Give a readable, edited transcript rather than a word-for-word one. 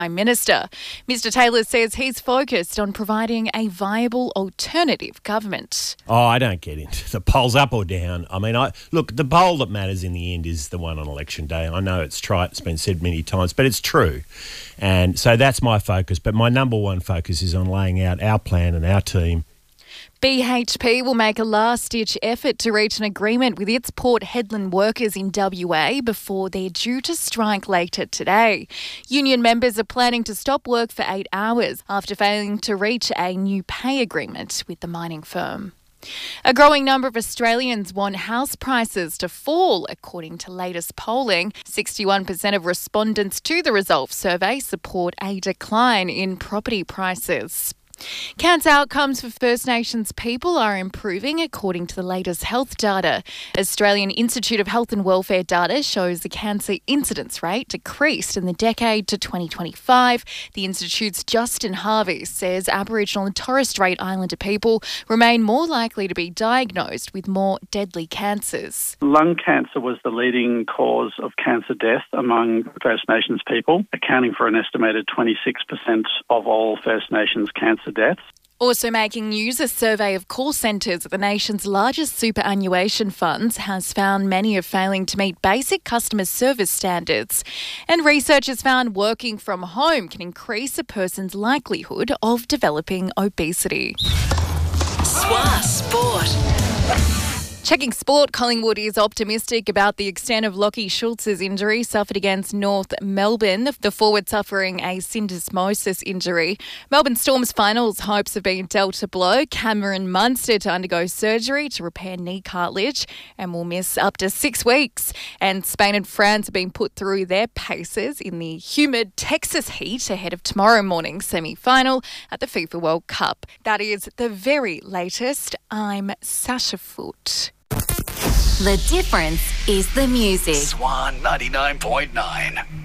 Prime Minister. Mr Taylor says he's focused on providing a viable alternative government. Oh, I don't get into the polls up or down. I mean, look, the poll that matters in the end is the one on election day. I know it's trite, it's been said many times, but it's true. And so that's my focus. But my number one focus is on laying out our plan and our team. BHP will make a last-ditch effort to reach an agreement with its Port Hedland workers in WA before they're due to strike later today. Union members are planning to stop work for 8 hours after failing to reach a new pay agreement with the mining firm. A growing number of Australians want house prices to fall, according to latest polling. 61% of respondents to the Resolve survey support a decline in property prices. Cancer outcomes for First Nations people are improving according to the latest health data. Australian Institute of Health and Welfare data shows the cancer incidence rate decreased in the decade to 2025. The Institute's Justin Harvey says Aboriginal and Torres Strait Islander people remain more likely to be diagnosed with more deadly cancers. Lung cancer was the leading cause of cancer death among First Nations people, accounting for an estimated 26% of all First Nations cancer deaths. Also making news, a survey of call centres at the nation's largest superannuation funds has found many are failing to meet basic customer service standards. And researchers found working from home can increase a person's likelihood of developing obesity. SWA Sport. Checking sport, Collingwood is optimistic about the extent of Lachie Schultz's injury suffered against North Melbourne, the forward suffering a syndesmosis injury. Melbourne Storm's finals hopes have been dealt a blow. Cameron Munster to undergo surgery to repair knee cartilage and will miss up to 6 weeks. And Spain and France have been put through their paces in the humid Texas heat ahead of tomorrow morning's semi-final at the FIFA World Cup. That is the very latest. I'm Sasha Foote. The difference is the music. SWA 99.9.